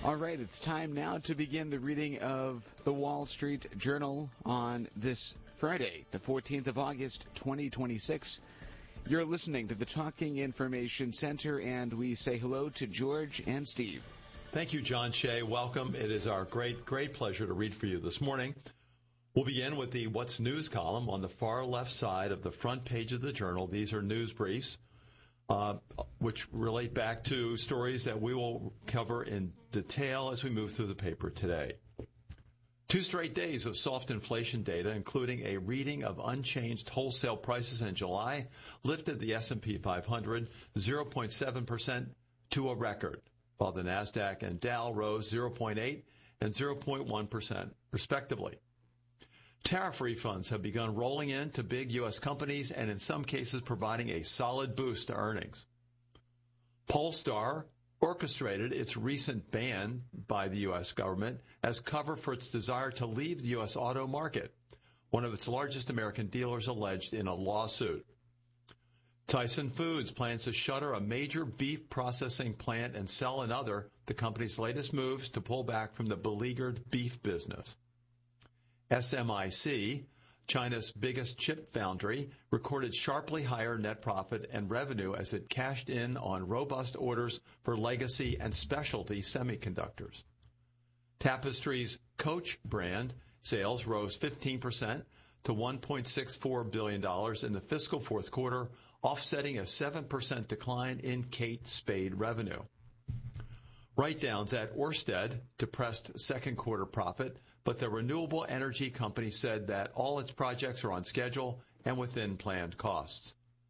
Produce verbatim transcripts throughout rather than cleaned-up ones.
All right, it's time now to begin the reading of the Wall Street Journal on this Friday, the fourteenth of August, twenty twenty-six. You're listening to the Talking Information Center, and we say hello to George and Steve. Thank you, John Shea. Welcome. It is our great, great pleasure to read for you this morning. We'll begin with the What's News column on the far left side of the front page of the Journal. These are news briefs. Uh, which relate back to stories that we will cover in detail as we move through the paper today. Two straight days of soft inflation data, including a reading of unchanged wholesale prices in July, lifted the S and P five hundred zero point seven percent to a record, while the NASDAQ and Dow rose zero point eight and zero point one percent, respectively. Tariff refunds have begun rolling in to big U S companies and in some cases providing a solid boost to earnings. Polestar orchestrated its recent ban by the U S government as cover for its desire to leave the U S auto market, one of its largest American dealers alleged in a lawsuit. Tyson Foods plans to shutter a major beef processing plant and sell another, the company's latest moves to pull back from the beleaguered beef business. S M I C, China's biggest chip foundry, recorded sharply higher net profit and revenue as it cashed in on robust orders for legacy and specialty semiconductors. Tapestry's Coach brand sales rose fifteen percent to one point six four billion dollars in the fiscal fourth quarter, offsetting a seven percent decline in Kate Spade revenue. Write-downs at Ørsted depressed second quarter profit, but the renewable energy company said that all its projects are on schedule and within planned costs.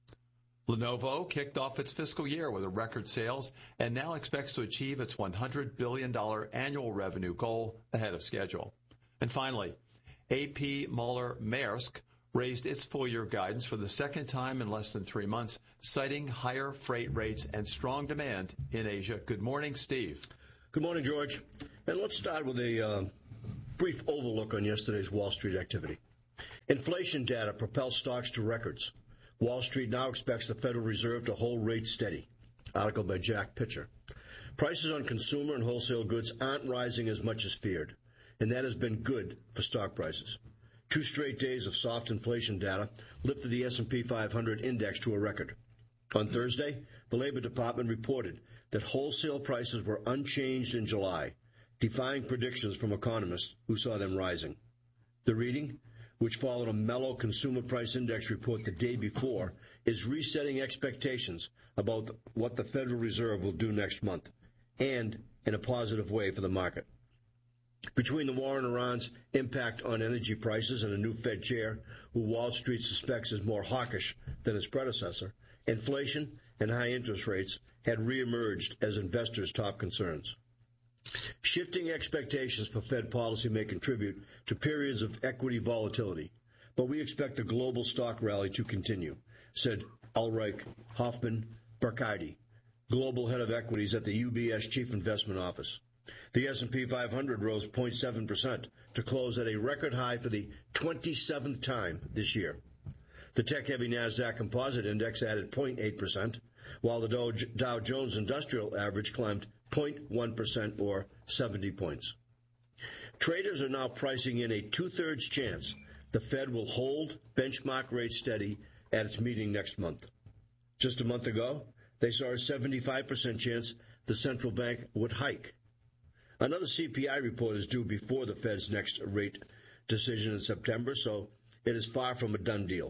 Lenovo kicked off its fiscal year with a record sales and now expects to achieve its one hundred billion dollars annual revenue goal ahead of schedule. And finally, A P Moller Maersk raised its full-year guidance for the second time in less than three months, citing higher freight rates and strong demand in Asia. Good morning, Steve. Good morning, George. And let's start with a uh, brief overlook on yesterday's Wall Street activity. Inflation data propelled stocks to records. Wall Street now expects the Federal Reserve to hold rates steady. Article by Jack Pitcher. Prices on consumer and wholesale goods aren't rising as much as feared, and that has been good for stock prices. Two straight days of soft inflation data lifted the S and P five hundred index to a record. On Thursday, the Labor Department reported that wholesale prices were unchanged in July, defying predictions from economists who saw them rising. The reading, which followed a mellow consumer price index report the day before, is resetting expectations about what the Federal Reserve will do next month, and in a positive way for the market. Between the war in Iran's impact on energy prices and a new Fed chair, who Wall Street suspects is more hawkish than its predecessor, inflation and high interest rates had reemerged as investors' top concerns. Shifting expectations for Fed policy may contribute to periods of equity volatility, but we expect the global stock rally to continue, said Ulrich Hoffman Burkhardt, global head of equities at the U B S Chief Investment Office. The S and P five hundred rose zero point seven percent to close at a record high for the twenty-seventh time this year. The tech-heavy NASDAQ Composite Index added zero point eight percent, while the Dow, Dow Jones Industrial Average climbed zero point one percent or seventy points. Traders are now pricing in a two-thirds chance the Fed will hold benchmark rates steady at its meeting next month. Just a month ago, they saw a seventy-five percent chance the central bank would hike. Another C P I report is due before the Fed's next rate decision in September, so it is far from a done deal.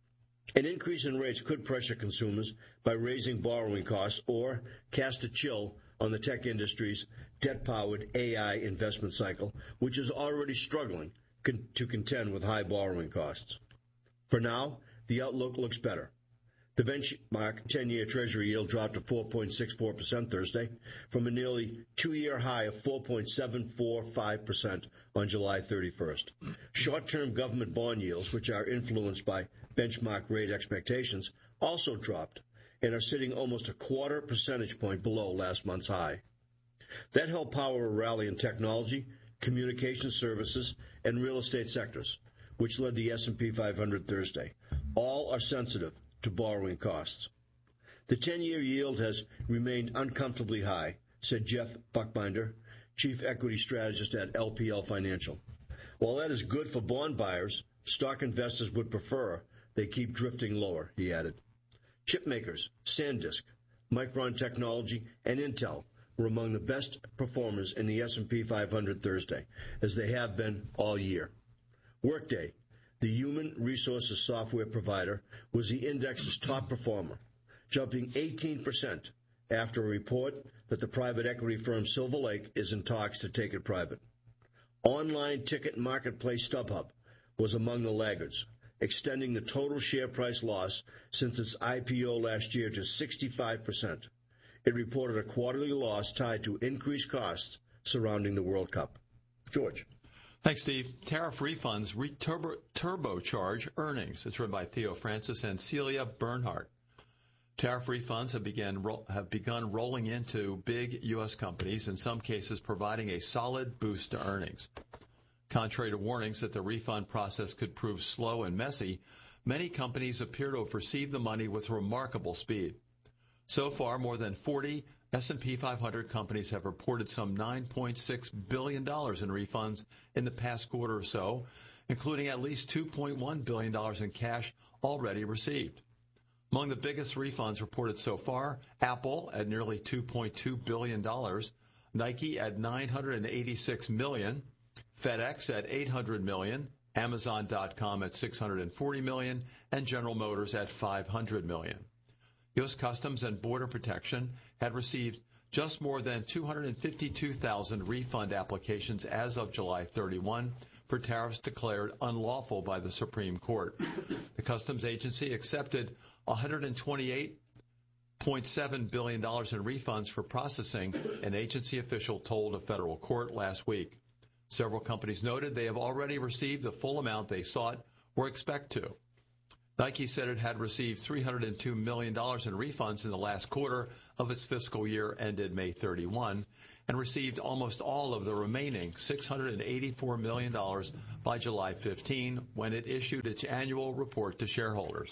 An increase in rates could pressure consumers by raising borrowing costs or cast a chill on the tech industry's debt-powered A I investment cycle, which is already struggling con- to contend with high borrowing costs. For now, the outlook looks better. The benchmark ten-year Treasury yield dropped to four point six four percent Thursday from a nearly two-year high of four point seven four five percent on July thirty-first. Short-term government bond yields, which are influenced by benchmark rate expectations, also dropped and are sitting almost a quarter percentage point below last month's high. That helped power a rally in technology, communication services, and real estate sectors, which led the S and P five hundred Thursday. All are sensitive to borrowing costs. The ten-year yield has remained uncomfortably high, said Jeff Buckbinder, chief equity strategist at L P L Financial. While that is good for bond buyers, stock investors would prefer they keep drifting lower, he added. Chip makers, SanDisk, Micron Technology, and Intel were among the best performers in the S and P five hundred Thursday, as they have been all year. Workday, the human resources software provider, was the index's top performer, jumping eighteen percent after a report that the private equity firm Silver Lake is in talks to take it private. Online ticket marketplace StubHub was among the laggards, extending the total share price loss since its I P O last year to sixty-five percent. It reported a quarterly loss tied to increased costs surrounding the World Cup. George. Thanks, Steve. Tariff refunds re- turbo- turbocharge earnings. It's written by Theo Francis and Celia Bernhardt. Tariff refunds have, began, ro- have begun rolling into big U S companies, in some cases providing a solid boost to earnings. Contrary to warnings that the refund process could prove slow and messy, many companies appear to have received the money with remarkable speed. So far, more than forty S and P five hundred companies have reported some nine point six billion dollars in refunds in the past quarter or so, including at least two point one billion dollars in cash already received. Among the biggest refunds reported so far, Apple at nearly two point two billion dollars, Nike at nine hundred eighty-six million dollars, FedEx at eight hundred million dollars, Amazon dot com at six hundred forty million dollars, and General Motors at five hundred million dollars. U S Customs and Border Protection had received just more than two hundred fifty-two thousand refund applications as of July thirty-first for tariffs declared unlawful by the Supreme Court. The Customs Agency accepted one hundred twenty-eight point seven billion dollars in refunds for processing, an agency official told a federal court last week. Several companies noted they have already received the full amount they sought or expect to. Nike said it had received three hundred two million dollars in refunds in the last quarter of its fiscal year ended May thirty-first and received almost all of the remaining six hundred eighty-four million dollars by July fifteenth when it issued its annual report to shareholders.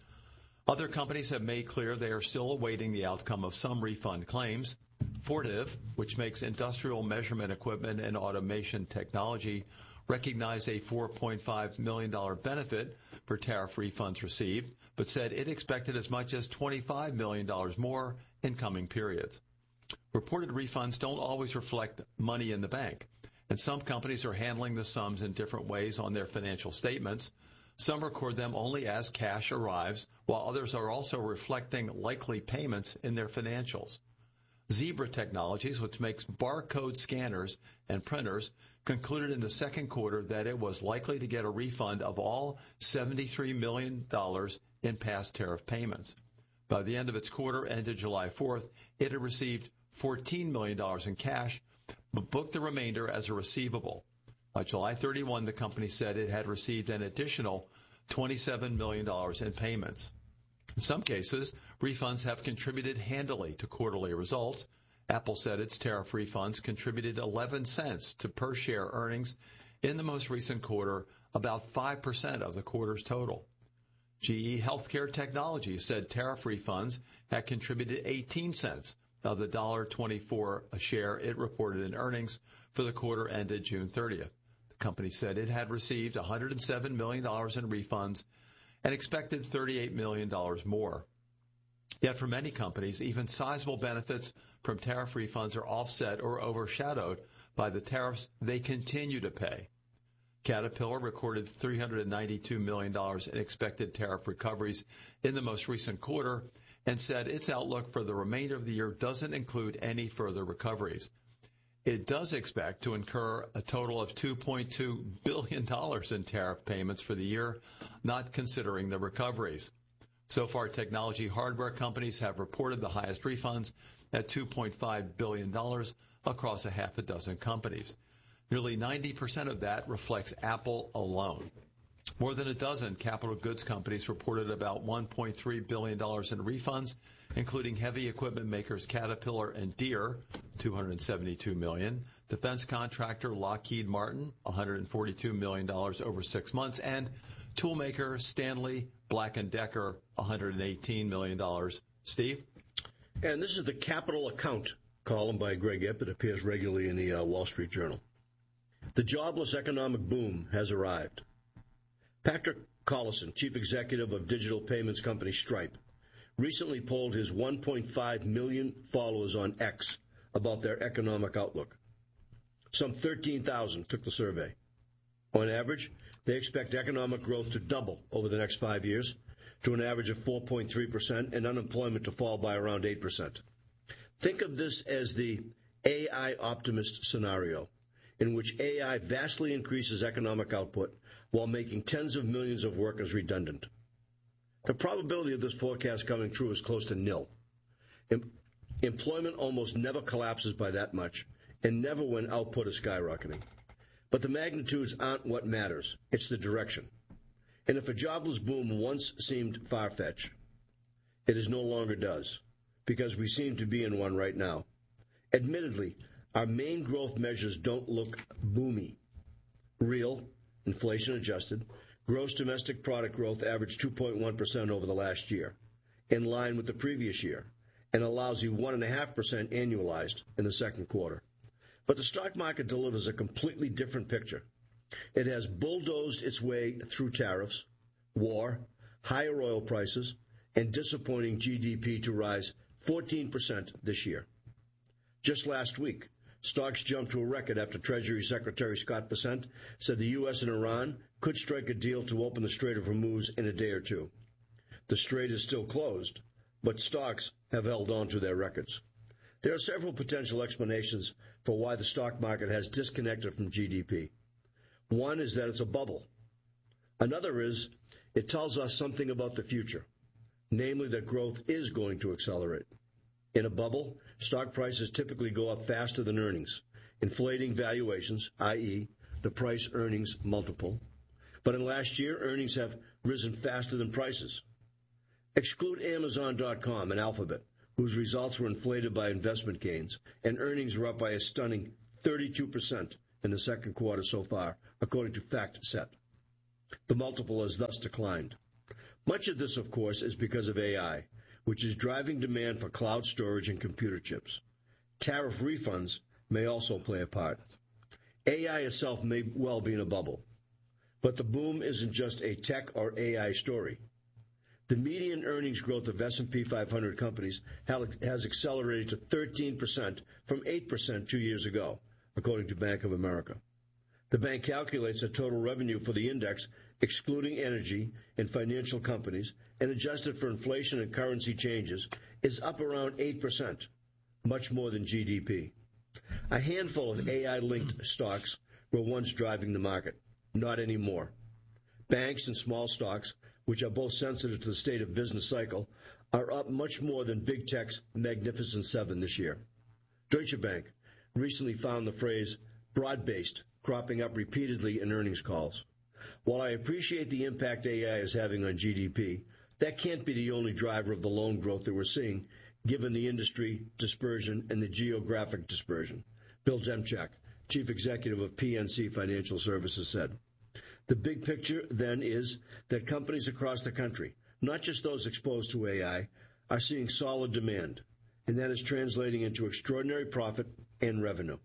Other companies have made clear they are still awaiting the outcome of some refund claims. Fortive, which makes industrial measurement equipment and automation technology, recognized a four point five million dollars benefit for tariff refunds received, but said it expected as much as twenty-five million dollars more in coming periods. Reported refunds don't always reflect money in the bank, and some companies are handling the sums in different ways on their financial statements. Some record them only as cash arrives, while others are also reflecting likely payments in their financials. Zebra Technologies, which makes barcode scanners and printers, concluded in the second quarter that it was likely to get a refund of all seventy-three million dollars in past tariff payments. By the end of its quarter, ended July fourth, it had received fourteen million dollars in cash, but booked the remainder as a receivable. By July thirty-first, the company said it had received an additional twenty-seven million dollars in payments. In some cases, refunds have contributed handily to quarterly results. Apple said its tariff refunds contributed eleven cents to per-share earnings in the most recent quarter, about five percent of the quarter's total. G E Healthcare Technologies said tariff refunds had contributed eighteen cents of the one dollar and twenty-four cents a share it reported in earnings for the quarter ended June thirtieth. The company said it had received one hundred seven million dollars in refunds and expected thirty-eight million dollars more. Yet for many companies, even sizable benefits from tariff refunds are offset or overshadowed by the tariffs they continue to pay. Caterpillar recorded three hundred ninety-two million dollars in expected tariff recoveries in the most recent quarter and said its outlook for the remainder of the year doesn't include any further recoveries. It does expect to incur a total of two point two billion dollars in tariff payments for the year, not considering the recoveries. So far, technology hardware companies have reported the highest refunds at two point five billion dollars across a half a dozen companies. Nearly ninety percent of that reflects Apple alone. More than a dozen capital goods companies reported about one point three billion dollars in refunds, including heavy equipment makers Caterpillar and Deere, two hundred seventy-two million dollars, defense contractor Lockheed Martin, one hundred forty-two million dollars over six months, and toolmaker Stanley Black and Decker, one hundred eighteen million dollars. Steve? And this is the capital account column by Greg Ip. It appears regularly in the uh, Wall Street Journal. The jobless economic boom has arrived. Patrick Collison, chief executive of digital payments company Stripe, recently polled his one point five million followers on X about their economic outlook. Some thirteen thousand took the survey. On average, they expect economic growth to double over the next five years to an average of four point three percent and unemployment to fall by around eight percent. Think of this as the A I optimist scenario, in which A I vastly increases economic output while making tens of millions of workers redundant. The probability of this forecast coming true is close to nil. Em- employment almost never collapses by that much, and never when output is skyrocketing. But the magnitudes aren't what matters. It's the direction. And if a jobless boom once seemed far-fetched, it is no longer does, because we seem to be in one right now. Admittedly, our main growth measures don't look boomy. Real, inflation-adjusted, gross domestic product growth averaged two point one percent over the last year, in line with the previous year, and a lousy one point five percent annualized in the second quarter. But the stock market delivers a completely different picture. It has bulldozed its way through tariffs, war, higher oil prices, and disappointing G D P to rise fourteen percent this year. Just last week, stocks jumped to a record after Treasury Secretary Scott Bessent said the U S and Iran could strike a deal to open the Strait of Hormuz in a day or two. The strait is still closed, but stocks have held on to their records. There are several potential explanations for why the stock market has disconnected from G D P. One is that it's a bubble. Another is it tells us something about the future, namely that growth is going to accelerate. In a bubble, stock prices typically go up faster than earnings, inflating valuations, that is, the price-earnings multiple. But in last year, earnings have risen faster than prices. Exclude Amazon dot com and Alphabet, whose results were inflated by investment gains, and earnings were up by a stunning thirty-two percent in the second quarter so far, according to FactSet. The multiple has thus declined. Much of this, of course, is because of A I, which is driving demand for cloud storage and computer chips. Tariff refunds may also play a part. A I itself may well be in a bubble, but the boom isn't just a tech or A I story. The median earnings growth of S and P five hundred companies has accelerated to thirteen percent from eight percent two years ago, according to Bank of America. The bank calculates that total revenue for the index, excluding energy and financial companies, and adjusted for inflation and currency changes, is up around eight percent, much more than G D P. A handful of A I-linked stocks were once driving the market. Not anymore. Banks and small stocks, which are both sensitive to the state of business cycle, are up much more than Big Tech's Magnificent Seven this year. Deutsche Bank recently found the phrase broad-based cropping up repeatedly in earnings calls. While I appreciate the impact A I is having on G D P, that can't be the only driver of the loan growth that we're seeing, given the industry dispersion and the geographic dispersion. Bill Demchak, chief executive of P N C Financial Services, said. The big picture, then, is that companies across the country, not just those exposed to A I, are seeing solid demand, and that is translating into extraordinary profit and revenue.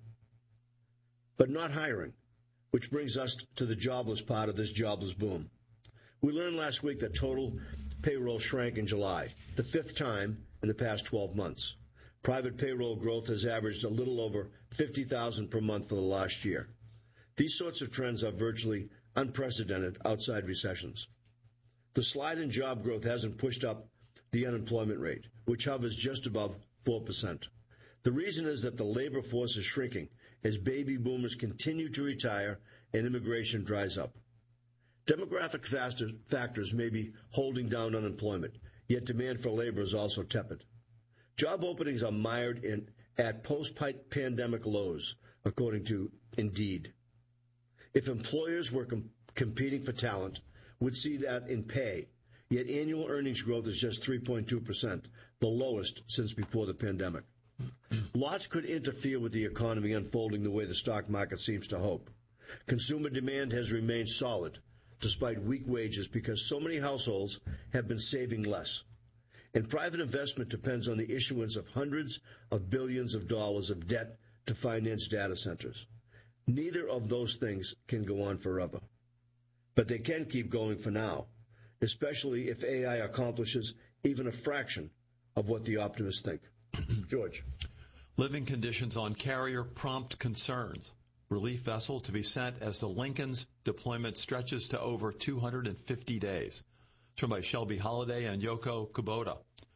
But not hiring, which brings us to the jobless part of this jobless boom. We learned last week that total payroll shrank in July, the fifth time in the past twelve months. Private payroll growth has averaged a little over fifty thousand per month for the last year. These sorts of trends are virtually unprecedented outside recessions. The slide in job growth hasn't pushed up the unemployment rate, which hovers just above four percent. The reason is that the labor force is shrinking as baby boomers continue to retire and immigration dries up. Demographic factors may be holding down unemployment, yet demand for labor is also tepid. Job openings are mired in at post-pandemic lows, according to Indeed. If employers were com- competing for talent, would see that in pay, yet annual earnings growth is just three point two percent, the lowest since before the pandemic. Lots could interfere with the economy unfolding the way the stock market seems to hope. Consumer demand has remained solid, despite weak wages, because so many households have been saving less. and private investment depends on the issuance of hundreds of billions of dollars of debt to finance data centers. Neither of those things can go on forever. But they can keep going for now, especially if A I accomplishes even a fraction of what the optimists think. George. Living conditions on carrier prompt concerns. Relief vessel to be sent as the Lincoln's deployment stretches to over two hundred fifty days. It's from by Shelby Holiday and Yoko Kubota.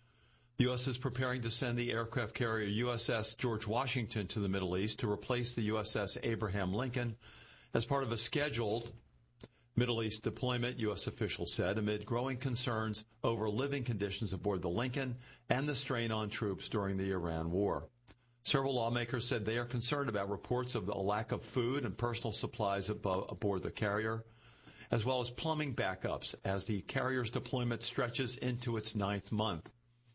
The U S is preparing to send the aircraft carrier U S S George Washington to the Middle East to replace the U S S Abraham Lincoln as part of a scheduled Middle East deployment, U S officials said, amid growing concerns over living conditions aboard the Lincoln and the strain on troops during the Iran war. Several lawmakers said they are concerned about reports of a lack of food and personal supplies abo- aboard the carrier, as well as plumbing backups as the carrier's deployment stretches into its ninth month.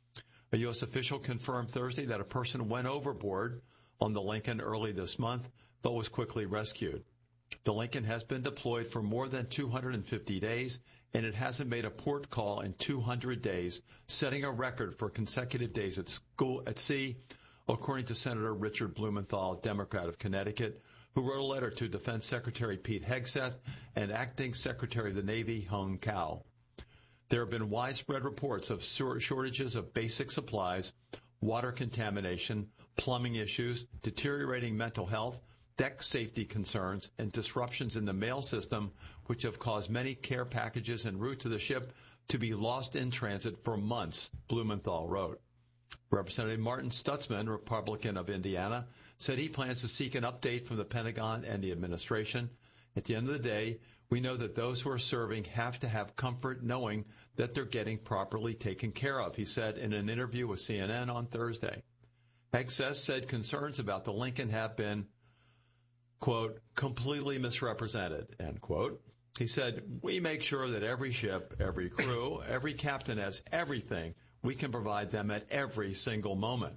A U S official confirmed Thursday that a person went overboard on the Lincoln early this month, but was quickly rescued. The Lincoln has been deployed for more than two hundred fifty days, and it hasn't made a port call in two hundred days, setting a record for consecutive days at school at sea, according to Senator Richard Blumenthal, Democrat of Connecticut, who wrote a letter to Defense Secretary Pete Hegseth and Acting Secretary of the Navy Hung Cao. There have been widespread reports of shortages of basic supplies, water contamination, plumbing issues, deteriorating mental health, deck safety concerns, and disruptions in the mail system, which have caused many care packages en route to the ship to be lost in transit for months, Blumenthal wrote. Representative Martin Stutzman, Republican of Indiana, said he plans to seek an update from the Pentagon and the administration. At the end of the day, we know that those who are serving have to have comfort knowing that they're getting properly taken care of, he said in an interview with C N N on Thursday. Hegseth said concerns about the Lincoln have been, quote, completely misrepresented, end quote. He said, we make sure that every ship, every crew, every captain has everything we can provide them at every single moment.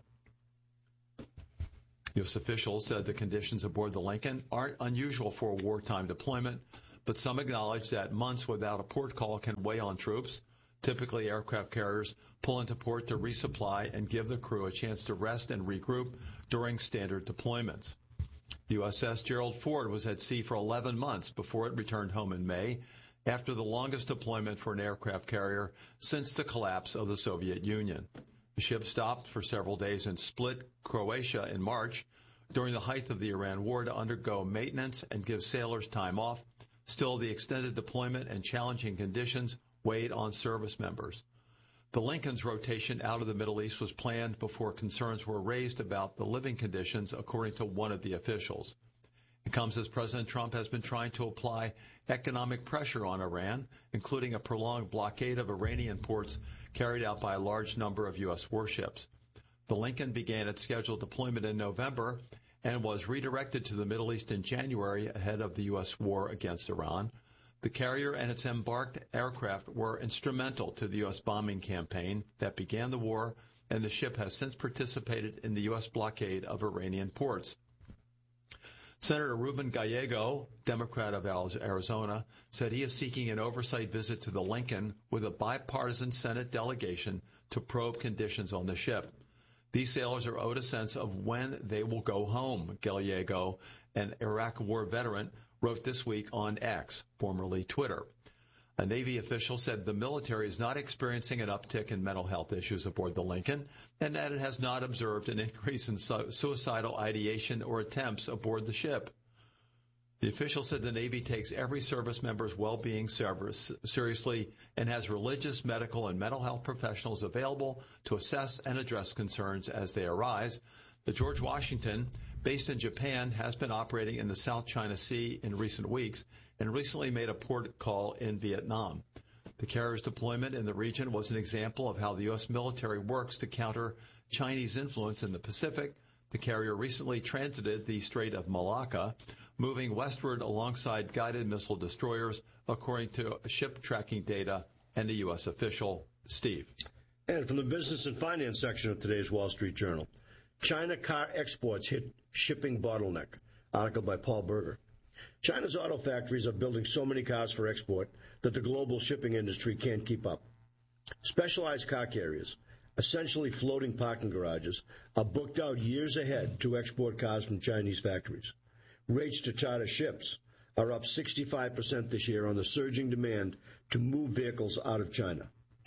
U S officials said the conditions aboard the Lincoln aren't unusual for a wartime deployment, but some acknowledge that months without a port call can weigh on troops. Typically, aircraft carriers pull into port to resupply and give the crew a chance to rest and regroup during standard deployments. U S S Gerald Ford was at sea for eleven months before it returned home in May, after the longest deployment for an aircraft carrier since the collapse of the Soviet Union. The ship stopped for several days in Split, Croatia in March during the height of the Iran war to undergo maintenance and give sailors time off. Still, the extended deployment and challenging conditions weighed on service members. The Lincoln's rotation out of the Middle East was planned before concerns were raised about the living conditions, according to one of the officials. It comes as President Trump has been trying to apply economic pressure on Iran, including a prolonged blockade of Iranian ports carried out by a large number of U S warships. The Lincoln began its scheduled deployment in November and was redirected to the Middle East in January ahead of the U S war against Iran. The carrier and its embarked aircraft were instrumental to the U S bombing campaign that began the war, and the ship has since participated in the U S blockade of Iranian ports. Senator Ruben Gallego, Democrat of Arizona, said he is seeking an oversight visit to the Lincoln with a bipartisan Senate delegation to probe conditions on the ship. These sailors are owed a sense of when they will go home, Gallego, an Iraq war veteran, wrote this week on X, formerly Twitter. A Navy official said the military is not experiencing an uptick in mental health issues aboard the Lincoln and that it has not observed an increase in su- suicidal ideation or attempts aboard the ship. The official said the Navy takes every service member's well-being service seriously and has religious, medical, and mental health professionals available to assess and address concerns as they arise. The George Washington, based in Japan, has been operating in the South China Sea in recent weeks and recently made a port call in Vietnam. The carrier's deployment in the region was an example of how the U S military works to counter Chinese influence in the Pacific. The carrier recently transited the Strait of Malacca, moving westward alongside guided missile destroyers, according to ship tracking data and a U S official. Steve. And from the business and finance section of today's Wall Street Journal, China car exports hit shipping bottleneck. Article by Paul Berger. China's auto factories are building so many cars for export that the global shipping industry can't keep up. Specialized car carriers essentially floating parking garages, are booked out years ahead to export cars from Chinese factories. Rates to charter ships are up sixty-five percent this year on the surging demand to move vehicles out of China.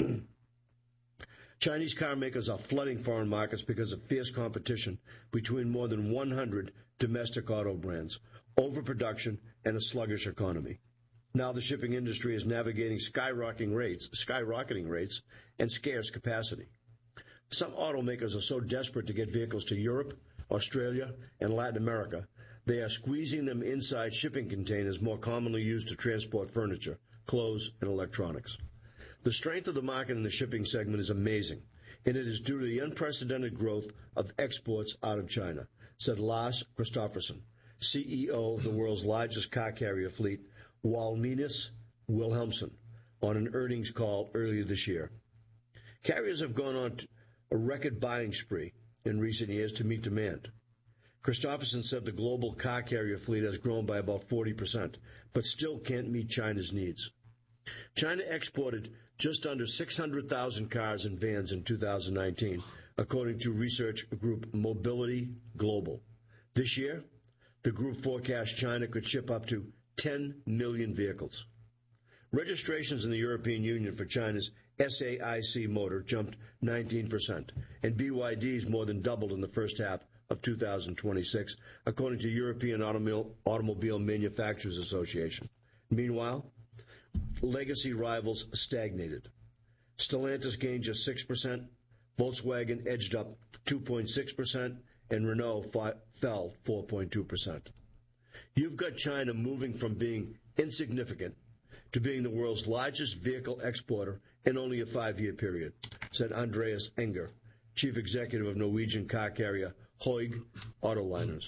Chinese car makers are flooding foreign markets because of fierce competition between more than one hundred domestic auto brands, overproduction, and a sluggish economy. Now the shipping industry is navigating skyrocketing rates, skyrocketing rates and scarce capacity. Some automakers are so desperate to get vehicles to Europe, Australia, and Latin America, they are squeezing them inside shipping containers more commonly used to transport furniture, clothes, and electronics. The strength of the market in the shipping segment is amazing, and it is due to the unprecedented growth of exports out of China, said Lars Christofferson, C E O of the world's largest car carrier fleet, Wallenius Wilhelmsen, on an earnings call earlier this year. Carriers have gone on a record buying spree in recent years to meet demand. Christofferson said the global car carrier fleet has grown by about forty percent, but still can't meet China's needs. China exported just under six hundred thousand cars and vans in two thousand nineteen, according to research group Mobility Global. This year, the group forecasts China could ship up to ten million vehicles. Registrations in the European Union for China's S A I C motor jumped nineteen percent, and B Y D's more than doubled in the first half of two thousand twenty-six, according to European Automobile, Automobile Manufacturers Association. Meanwhile, legacy rivals stagnated. Stellantis gained just six percent, Volkswagen edged up two point six percent, and Renault fi- fell four point two percent. You've got China moving from being insignificant to being the world's largest vehicle exporter in only a five-year period, said Andreas Enger, chief executive of Norwegian car carrier Hoeg Autoliners.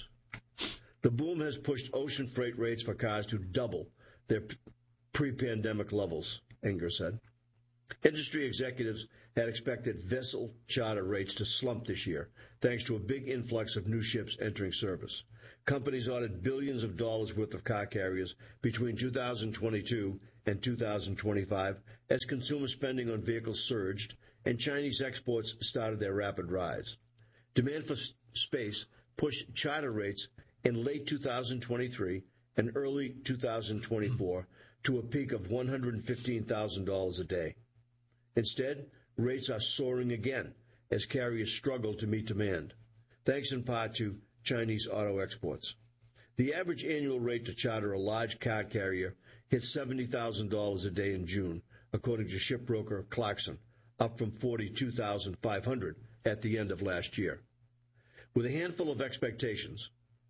The boom has pushed ocean freight rates for cars to double their pre-pandemic levels, Enger said. Industry executives had expected vessel charter rates to slump this year, thanks to a big influx of new ships entering service. Companies ordered billions of dollars worth of car carriers between two thousand twenty-two and two thousand twenty-five as consumer spending on vehicles surged and Chinese exports started their rapid rise. Demand for space pushed charter rates in late two thousand twenty-three and early two thousand twenty-four to a peak of one hundred fifteen thousand dollars a day. Instead, rates are soaring again as carriers struggle to meet demand, thanks in part to Chinese auto exports. The average annual rate to charter a large car carrier hit seventy thousand dollars a day in June, according to shipbroker Clarkson, up from forty-two thousand five hundred dollars at the end of last year. With a handful of expectations,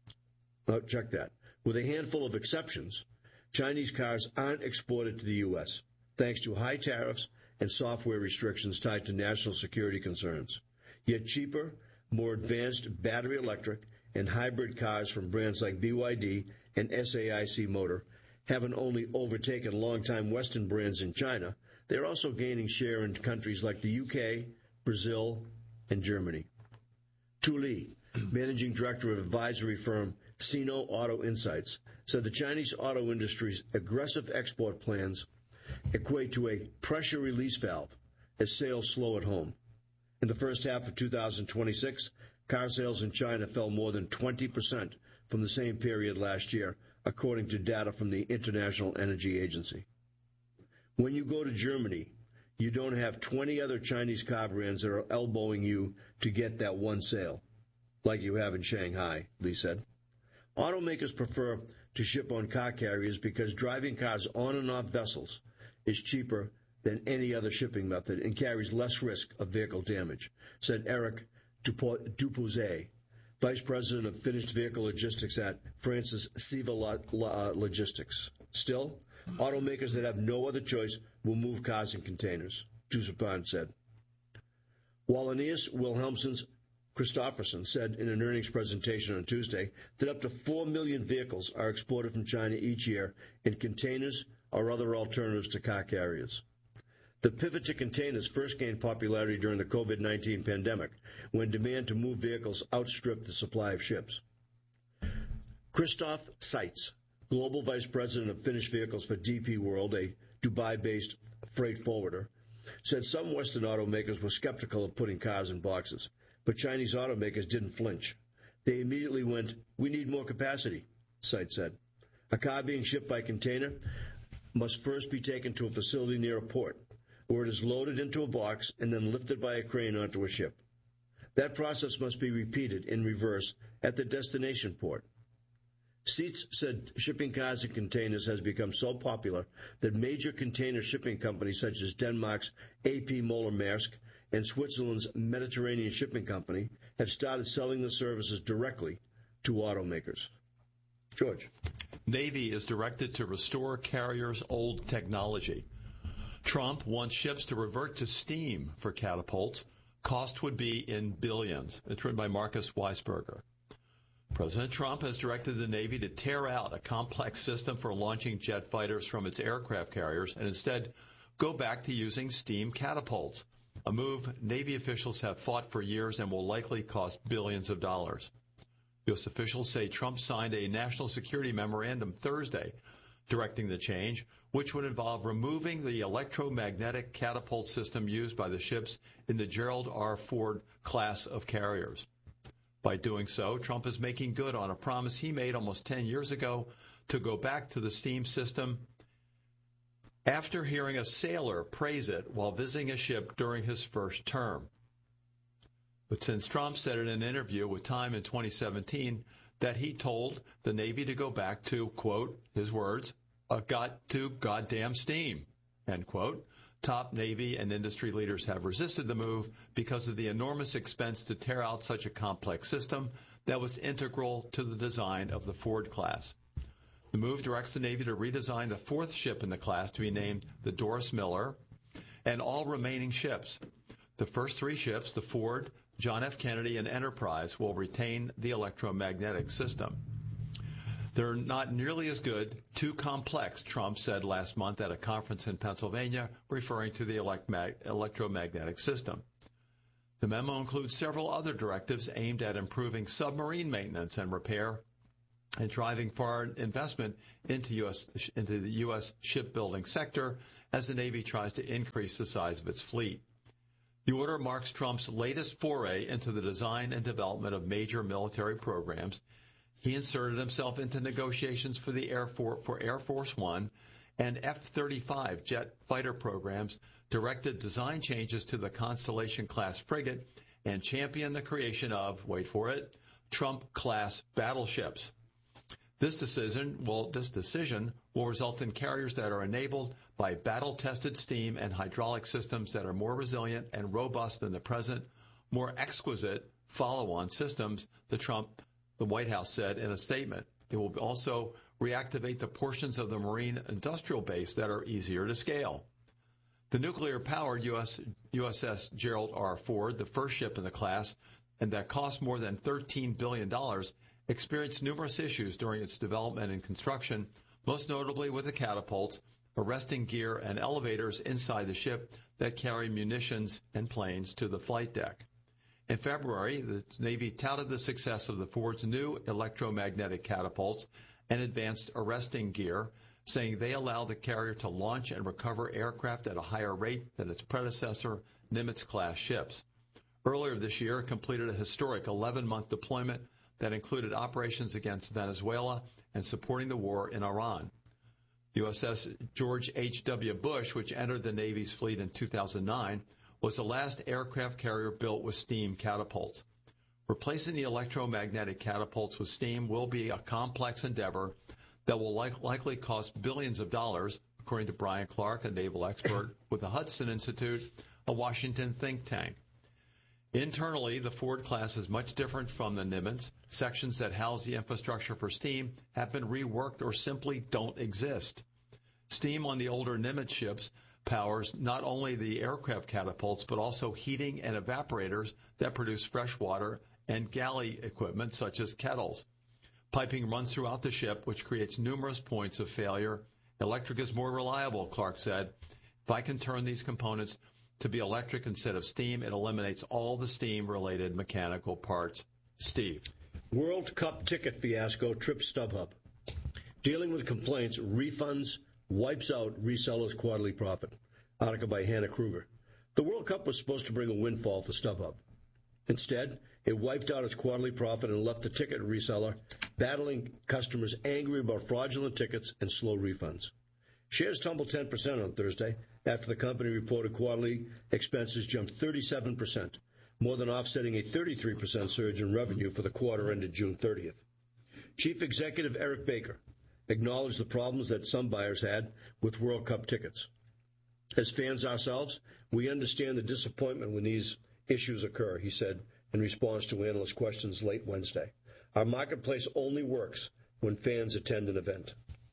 oh, check that, with a handful of exceptions, Chinese cars aren't exported to the U S, thanks to high tariffs and software restrictions tied to national security concerns. Yet cheaper, more advanced battery electric and hybrid cars from brands like B Y D and S A I C Motor haven't only overtaken longtime Western brands in China, they're also gaining share in countries like the U K, Brazil, and Germany. Tu Li, managing director of advisory firm Sino Auto Insights, said the Chinese auto industry's aggressive export plans equate to a pressure release valve as sales slow at home. In the first half of two thousand twenty-six, car sales in China fell more than twenty percent from the same period last year, according to data from the International Energy Agency. When you go to Germany, you don't have twenty other Chinese car brands that are elbowing you to get that one sale, like you have in Shanghai, Lee said. Automakers prefer to ship on car carriers because driving cars on and off vessels is cheaper than any other shipping method and carries less risk of vehicle damage, said Eric Dupouzet, Vice President of Finished Vehicle Logistics at France's Siva Logistics. Still, automakers that have no other choice will move cars in containers, Dusupin said. Wallenius Wilhelmsen's Christofferson said in an earnings presentation on Tuesday that up to four million vehicles are exported from China each year in containers or other alternatives to car carriers. The pivot to containers first gained popularity during the COVID nineteen pandemic, when demand to move vehicles outstripped the supply of ships. Christoph Seitz, Global Vice President of Finished Vehicles for D P World, a Dubai-based freight forwarder, said some Western automakers were skeptical of putting cars in boxes, but Chinese automakers didn't flinch. They immediately went, "We need more capacity," site said. A car being shipped by container must first be taken to a facility near a port, where it is loaded into a box and then lifted by a crane onto a ship. That process must be repeated in reverse at the destination port. Seitz said shipping cars and containers has become so popular that major container shipping companies such as Denmark's A P Moller-Maersk and Switzerland's Mediterranean Shipping Company have started selling the services directly to automakers. George. Navy is directed to restore carriers' old technology. Trump wants ships to revert to steam for catapults. Cost would be in billions. It's written by Marcus Weisberger. President Trump has directed the Navy to tear out a complex system for launching jet fighters from its aircraft carriers and instead go back to using steam catapults, a move Navy officials have fought for years and will likely cost billions of dollars. U S officials say Trump signed a national security memorandum Thursday directing the change, which would involve removing the electromagnetic catapult system used by the ships in the Gerald R. Ford class of carriers. By doing so, Trump is making good on a promise he made almost ten years ago to go back to the steam system after hearing a sailor praise it while visiting a ship during his first term. But since Trump said in an interview with Time in twenty seventeen that he told the Navy to go back to, quote, his words, a got to goddamn steam, end quote, top Navy and industry leaders have resisted the move because of the enormous expense to tear out such a complex system that was integral to the design of the Ford class. The move directs the Navy to redesign the fourth ship in the class to be named the Doris Miller and all remaining ships. The first three ships, the Ford, John F. Kennedy, and Enterprise, will retain the electromagnetic system. They're not nearly as good, too complex, Trump said last month at a conference in Pennsylvania, referring to the electromagnetic system. The memo includes several other directives aimed at improving submarine maintenance and repair and driving foreign investment into, U S, into the U S shipbuilding sector as the Navy tries to increase the size of its fleet. The order marks Trump's latest foray into the design and development of major military programs. He inserted himself into negotiations for the Air Force, for Air Force One and F thirty-five jet fighter programs, directed design changes to the Constellation-class frigate, and championed the creation of, wait for it, Trump-class battleships. This decision will this decision will result in carriers that are enabled by battle-tested steam and hydraulic systems that are more resilient and robust than the present, more exquisite follow-on systems, the Trump, the White House said in a statement. It will also reactivate the portions of the Marine industrial base that are easier to scale. The nuclear-powered U S U S S Gerald R. Ford, the first ship in the class, and that cost more than thirteen billion dollars, experienced numerous issues during its development and construction, most notably with the catapults, arresting gear, and elevators inside the ship that carry munitions and planes to the flight deck. In February, the Navy touted the success of the Ford's new electromagnetic catapults and advanced arresting gear, saying they allow the carrier to launch and recover aircraft at a higher rate than its predecessor, Nimitz-class ships. Earlier this year, it completed a historic eleven-month deployment that included operations against Venezuela and supporting the war in Iran. U S S George H W. Bush, which entered the Navy's fleet in two thousand nine, was the last aircraft carrier built with steam catapults. Replacing the electromagnetic catapults with steam will be a complex endeavor that will like, likely cost billions of dollars, according to Brian Clark, a naval expert with the Hudson Institute, a Washington think tank. Internally, the Ford class is much different from the Nimitz. Sections that house the infrastructure for steam have been reworked or simply don't exist. Steam on the older Nimitz ships powers not only the aircraft catapults, but also heating and evaporators that produce fresh water and galley equipment such as kettles. Piping runs throughout the ship, which creates numerous points of failure. Electric is more reliable, Clark said. If I can turn these components to be electric instead of steam, it eliminates all the steam-related mechanical parts. Steve. World Cup ticket fiasco trips StubHub. Dealing with complaints, refunds, wipes out resellers' quarterly profit. Article by Hannah Kruger. The World Cup was supposed to bring a windfall for StubHub. Instead, it wiped out its quarterly profit and left the ticket reseller battling customers angry about fraudulent tickets and slow refunds. Shares tumbled ten percent on Thursday after the company reported quarterly expenses jumped thirty-seven percent, more than offsetting a thirty-three percent surge in revenue for the quarter ended June thirtieth. Chief Executive Eric Baker acknowledged the problems that some buyers had with World Cup tickets. As fans ourselves, we understand the disappointment when these issues occur, he said in response to analyst questions late Wednesday. Our marketplace only works when fans attend an event.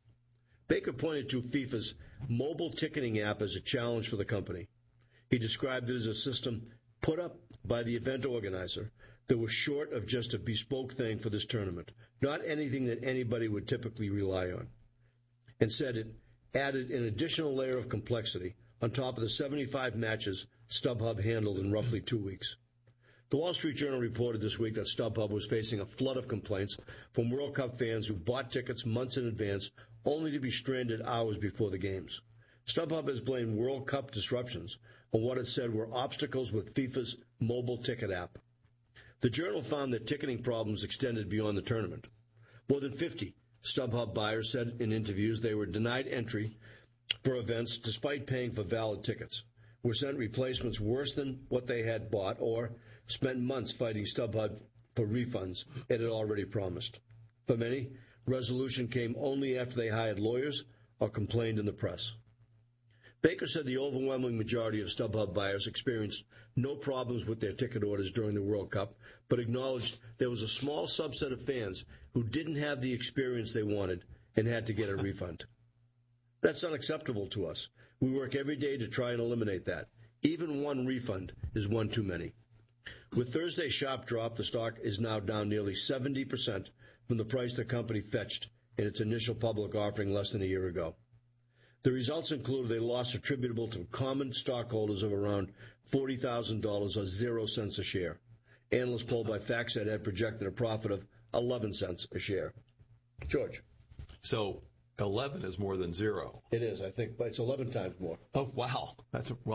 Baker pointed to FIFA's mobile ticketing app as a challenge for the company. He described it as a system put up by the event organizer that was short of just a bespoke thing for this tournament, not anything that anybody would typically rely on, and said it added an additional layer of complexity on top of the seventy-five matches StubHub handled in roughly two weeks. The Wall Street Journal reported this week that StubHub was facing a flood of complaints from World Cup fans who bought tickets months in advance only to be stranded hours before the games. StubHub has blamed World Cup disruptions on what it said were obstacles with FIFA's mobile ticket app. The Journal found that ticketing problems extended beyond the tournament. More than fifty StubHub buyers said in interviews they were denied entry for events despite paying for valid tickets, were sent replacements worse than what they had bought, or spent months fighting StubHub for refunds it had already promised. For many, resolution came only after they hired lawyers or complained in the press. Baker said the overwhelming majority of StubHub buyers experienced no problems with their ticket orders during the World Cup, but acknowledged there was a small subset of fans who didn't have the experience they wanted and had to get a refund. That's unacceptable to us. We work every day to try and eliminate that. Even one refund is one too many. With Thursday's sharp drop, the stock is now down nearly seventy percent from the price the company fetched in its initial public offering less than a year ago. The results included a loss attributable to common stockholders of around forty thousand dollars or zero cents a share. Analysts polled by FactSet had projected a profit of eleven cents a share. George. So eleven is more than zero. It is, I think, but it's eleven times more. Oh, wow. That's well.